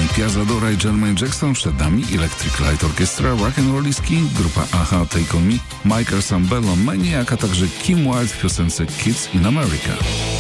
Piazzadora i Jermaine Jackson, przed nami Electric Light Orchestra, Rock'n'Roll King, grupa Aha, Take On Me, Michael Sambello, Maniac, a także Kim Wilde w piosence Kids in America.